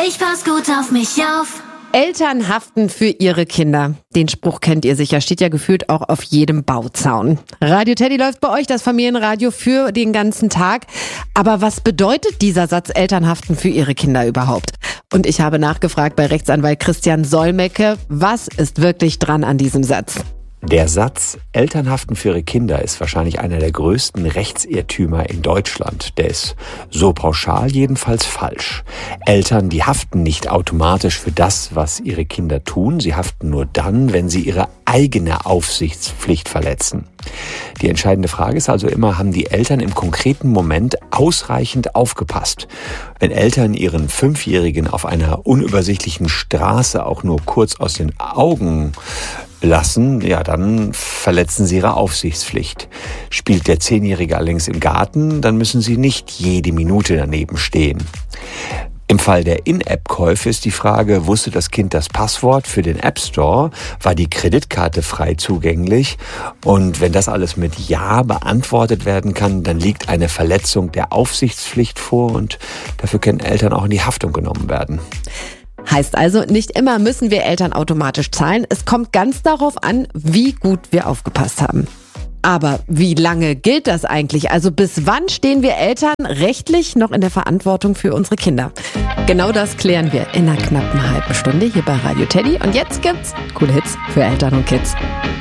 Ich pass gut auf mich auf. Eltern haften für ihre Kinder. Den Spruch kennt ihr sicher, steht ja gefühlt auch auf jedem Bauzaun. Radio Teddy läuft bei euch, das Familienradio für den ganzen Tag. Aber was bedeutet dieser Satz, Eltern haften für ihre Kinder überhaupt? Und ich habe nachgefragt bei Rechtsanwalt Christian Solmecke, was ist wirklich dran an diesem Satz? Der Satz, Eltern haften für ihre Kinder, ist wahrscheinlich einer der größten Rechtsirrtümer in Deutschland. Der ist so pauschal jedenfalls falsch. Eltern, die haften nicht automatisch für das, was ihre Kinder tun. Sie haften nur dann, wenn sie ihre eigene Aufsichtspflicht verletzen. Die entscheidende Frage ist also immer, haben die Eltern im konkreten Moment ausreichend aufgepasst? Wenn Eltern ihren 5-Jährigen auf einer unübersichtlichen Straße auch nur kurz aus den Augen lassen, ja, dann verletzen sie ihre Aufsichtspflicht. Spielt der 10-Jährige allerdings im Garten, dann müssen sie nicht jede Minute daneben stehen. Im Fall der In-App-Käufe ist die Frage, wusste das Kind das Passwort für den App Store? War die Kreditkarte frei zugänglich? Und wenn das alles mit Ja beantwortet werden kann, dann liegt eine Verletzung der Aufsichtspflicht vor und dafür können Eltern auch in die Haftung genommen werden. Heißt also, nicht immer müssen wir Eltern automatisch zahlen. Es kommt ganz darauf an, wie gut wir aufgepasst haben. Aber wie lange gilt das eigentlich? Also bis wann stehen wir Eltern rechtlich noch in der Verantwortung für unsere Kinder? Genau das klären wir in einer knappen halben Stunde hier bei Radio Teddy. Und jetzt gibt's coole Hits für Eltern und Kids.